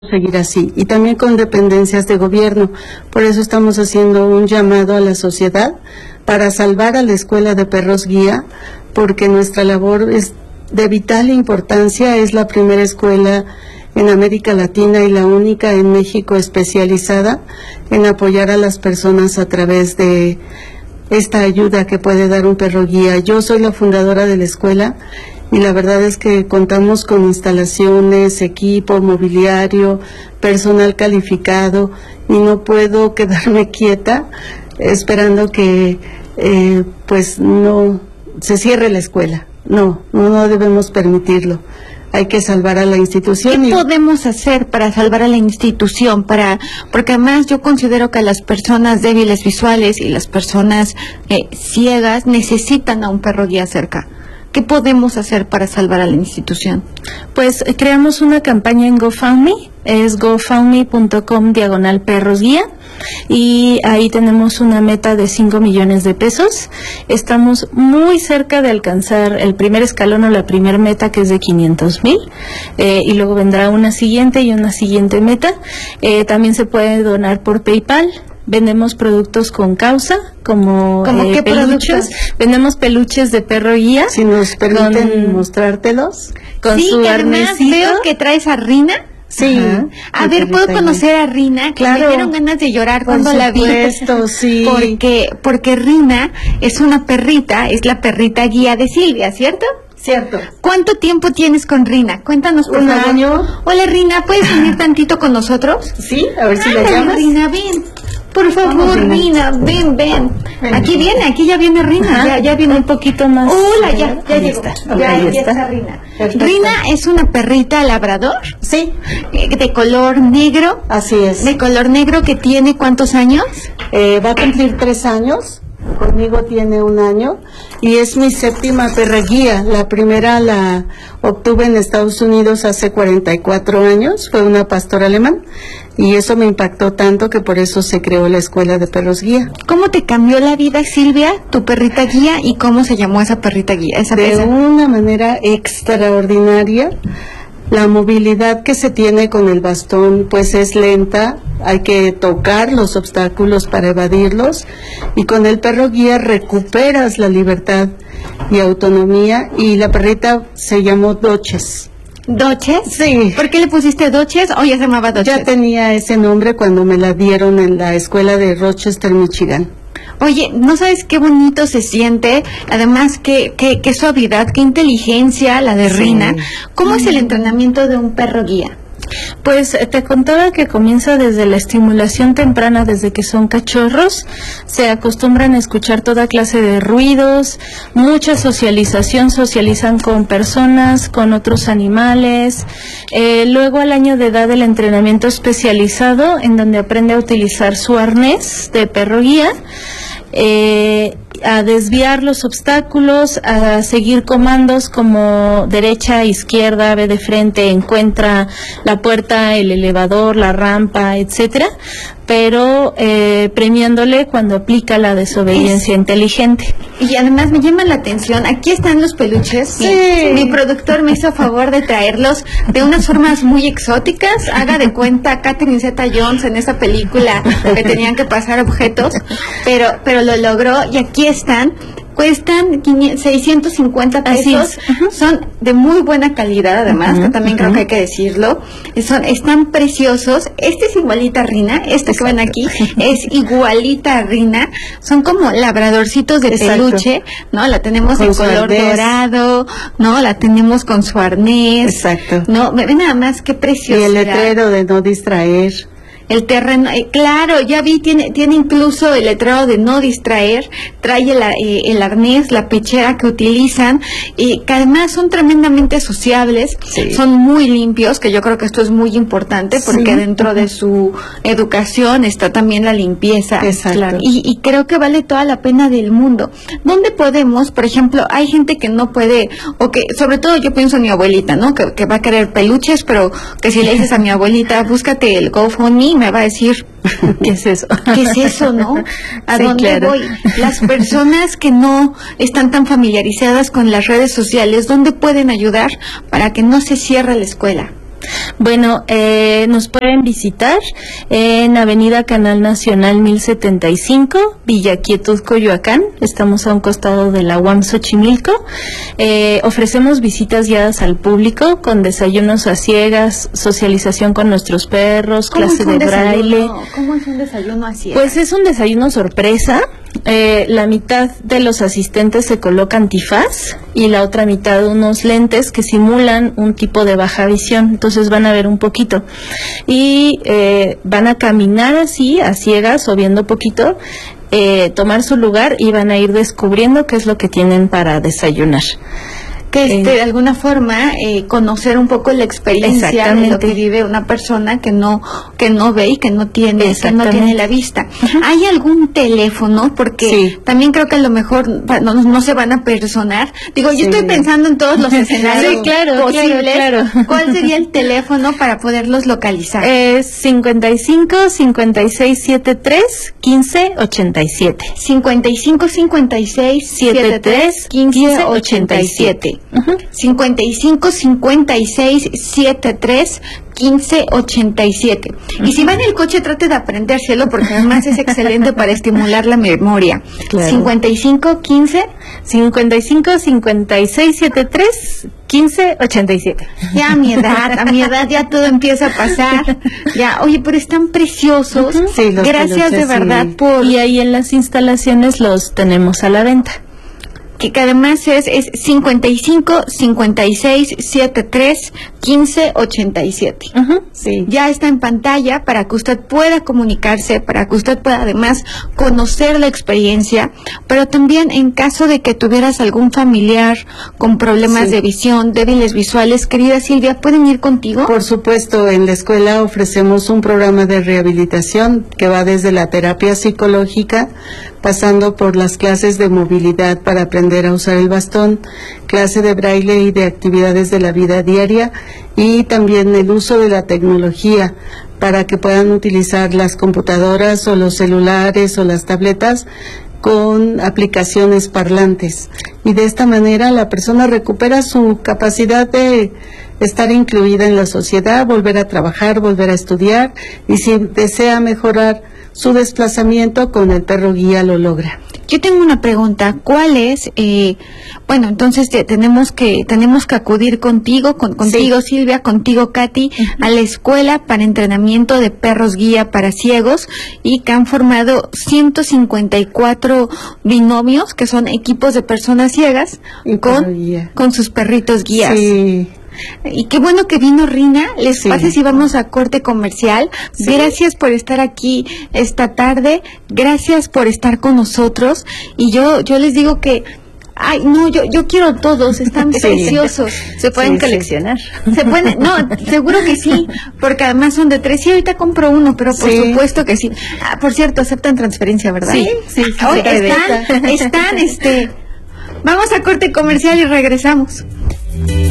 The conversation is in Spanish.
seguir así, y también con dependencias de gobierno. Por eso estamos haciendo un llamado a la sociedad para salvar a la Escuela de Perros Guía, porque nuestra labor es de vital importancia. Es la primera escuela en América Latina y la única en México especializada en apoyar a las personas a través de esta ayuda que puede dar un perro guía. Yo soy la fundadora de la escuela y la verdad es que contamos con instalaciones, equipo, mobiliario, personal calificado, y no puedo quedarme quieta esperando que pues no se cierre la escuela. No debemos permitirlo. Hay que salvar a la institución. ¿Qué podemos hacer para salvar a la institución? Porque además yo considero que las personas débiles visuales y las personas ciegas necesitan a un perro guía cerca. ¿Qué podemos hacer para salvar a la institución? Pues creamos una campaña en GoFundMe, es gofundme.com/perrosguía, y ahí tenemos una meta de 5 millones de pesos. Estamos muy cerca de alcanzar el primer escalón o la primera meta, que es de 500,000, y luego vendrá una siguiente y una siguiente meta. También se puede donar por PayPal. Vendemos productos con causa, como ¿qué peluches. Vendemos peluches de perro guía. Si nos permiten mostrártelos. Con sí, su además arnésito. Veo que traes a Rina. Sí. A ver, ¿puedo conocer a Rina? Que claro. me dieron ganas de llorar cuando la vi. Por supuesto, sí. Porque Rina es una perrita, es la perrita guía de Silvia, ¿cierto? Cierto. ¿Cuánto tiempo tienes con Rina? Cuéntanos, por favor. Un año. Hola, Rina, ¿puedes venir tantito con nosotros? Sí, a ver si la Ándale, llamas. Rina, ven. Por favor, Vamos, Rina, ven. Ven. Aquí ya viene Rina. Ya viene un poquito más. Hola, ya Ahí llegó. está. Ya Ahí está Rina. Perfecto. Rina es una perrita labrador Sí, de color negro. así es. De color negro, que tiene ¿cuántos años? Va a cumplir 3 años. Conmigo tiene 1 año y es mi 7ª perra guía. La primera la obtuve en Estados Unidos hace 44 años, fue una pastora alemán, y eso me impactó tanto que por eso se creó la Escuela de Perros Guía. ¿Cómo te cambió la vida, Silvia, tu perrita guía, y cómo se llamó esa perrita guía? De una manera extraordinaria. La movilidad que se tiene con el bastón pues es lenta, hay que tocar los obstáculos para evadirlos, y con el perro guía recuperas la libertad y autonomía, y la perrita se llamó Doches. ¿Doches? Sí. ¿Por qué le pusiste Doches o ya se llamaba Doches? Ya tenía ese nombre cuando me la dieron en la escuela de Rochester, Michigan. Oye, ¿no sabes qué bonito se siente? Además, qué suavidad, qué inteligencia la de Rina. ¿Cómo es el entrenamiento de un perro guía? Pues te contaba que comienza desde la estimulación temprana, desde que son cachorros. Se acostumbran a escuchar toda clase de ruidos, mucha socialización, socializan con personas, con otros animales. Luego, al año de edad, el entrenamiento especializado, en donde aprende a utilizar su arnés de perro guía, a desviar los obstáculos, a seguir comandos como derecha, izquierda, ve de frente, encuentra la puerta, el elevador, la rampa, etcétera, pero premiándole cuando aplica la desobediencia inteligente. Y además me llama la atención, aquí están los peluches. Sí. Mi productor me hizo favor de traerlos de unas formas muy exóticas. Haga de cuenta Catherine Zeta-Jones en esa película que tenían que pasar objetos, pero lo logró, y aquí están. Cuestan 650 pesos, son de muy buena calidad además, que también creo que hay que decirlo, están preciosos. Este es igualita a Rina, este que ven aquí es igualita a Rina, son como labradorcitos de peluche, ¿no? La tenemos con en color arnés dorado, ¿no? La tenemos con su arnés. Exacto. No, ven nada más qué preciosidad. Y el letrero de no distraer. El terreno, claro, ya vi, tiene incluso el letrero de no distraer, trae el arnés, la pechera que utilizan, y que además son tremendamente sociables, son muy limpios, que yo creo que esto es muy importante, porque dentro de su educación está también la limpieza. Exacto. Claro. Y creo que vale toda la pena del mundo. ¿Dónde podemos, por ejemplo, hay gente que no puede, o que, sobre todo yo pienso en mi abuelita, ¿no? Que va a querer peluches, pero que si le dices a mi abuelita, búscate el GoFundMe, me va a decir, ¿qué es eso? ¿Qué es eso, no? ¿A dónde voy? Las personas que no están tan familiarizadas con las redes sociales, ¿dónde pueden ayudar para que no se cierre la escuela? Bueno, nos pueden visitar en Avenida Canal Nacional 1075, Villa Quietud, Coyoacán. Estamos a un costado de la UAM Xochimilco. Ofrecemos visitas guiadas al público con desayunos a ciegas, socialización con nuestros perros, clase de braille. ¿Cómo es un desayuno a ciegas? Pues es un desayuno sorpresa. La mitad de los asistentes se coloca antifaz y la otra mitad unos lentes que simulan un tipo de baja visión, entonces van a ver un poquito y van a caminar así a ciegas o viendo poquito, tomar su lugar y van a ir descubriendo qué es lo que tienen para desayunar. Que de alguna forma conocer un poco la experiencia de lo que vive una persona que no ve y que no tiene la vista. ¿Hay algún teléfono? Porque también creo que a lo mejor no se van a personar. Digo, yo estoy pensando en todos los escenarios posibles. Claro. ¿Cuál sería el teléfono para poderlos localizar? 55 56 73 15 87. 55 56 73 15 87. 55 56 73 15 87. Y si va en el coche, trate de aprendérselo porque además es excelente para estimular la memoria. Claro. 55 15 55 56 73 15 87. Ya a mi edad ya todo empieza a pasar. Ya, oye, pero están preciosos. Sí, los gracias peluches, de verdad por... Y ahí en las instalaciones los tenemos a la venta. Que además es 55 56 73 15 87. Sí. Ya está en pantalla para que usted pueda comunicarse, para que usted pueda además conocer la experiencia, pero también en caso de que tuvieras algún familiar con problemas de visión, débiles visuales, querida Silvia, ¿pueden ir contigo? Por supuesto, en la escuela ofrecemos un programa de rehabilitación que va desde la terapia psicológica, pasando por las clases de movilidad para aprender a usar el bastón, clase de braille y de actividades de la vida diaria, y también el uso de la tecnología para que puedan utilizar las computadoras o los celulares o las tabletas con aplicaciones parlantes. Y de esta manera la persona recupera su capacidad de estar incluida en la sociedad, volver a trabajar, volver a estudiar, y si desea mejorar su desplazamiento, con el perro guía lo logra. Yo tengo una pregunta, ¿cuál es? Bueno, entonces tenemos que acudir contigo, contigo Silvia, contigo Katy, a la escuela para entrenamiento de perros guía para ciegos, y que han formado 154 binomios, que son equipos de personas ciegas, con sus perritos guías. Sí. Y qué bueno que vino Rina. Les pase si vamos a corte comercial. Gracias por estar aquí esta tarde, gracias por estar con nosotros, y yo les digo que yo quiero todos, están preciosos. Se pueden coleccionar. Se pueden, seguro que sí, porque además son de 3 y ahorita compro uno, pero por supuesto que sí. Por cierto, aceptan transferencia, ¿verdad? Sí. Hoy están, vamos a corte comercial y regresamos.